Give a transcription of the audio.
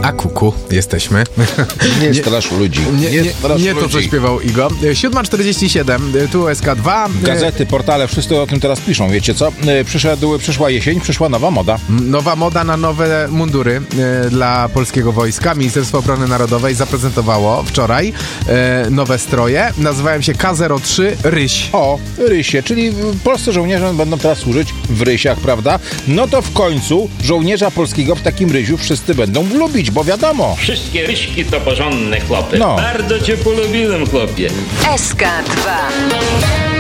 A kuku, jesteśmy. Nie strasz ludzi. Nie to, co śpiewał Igo. 7:47, tu SK2. Gazety, portale, wszyscy o tym teraz piszą. Wiecie co? Przyszła jesień, przyszła nowa moda. Nowa moda na nowe mundury dla polskiego wojska. Ministerstwo Obrony Narodowej zaprezentowawało wczoraj nowe stroje. Nazywają się K03 Ryś. O, rysie, czyli polscy żołnierze będą teraz służyć w rysiach, prawda? No to w końcu żołnierza polskiego w takim rysiu wszyscy będą lubić, bo wiadomo. Wszystkie ryśki to porządne chłopy. No. Bardzo cię polubiłem, chłopie. SK2